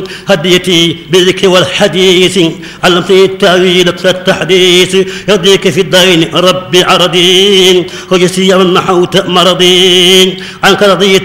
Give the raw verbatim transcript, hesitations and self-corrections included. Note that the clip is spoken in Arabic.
هديتي بالذكر والحديث علمتني التأويل كالتحديث يرضيك في الدين ربي عرضي وجسي من محوت مرضي عنك رضيت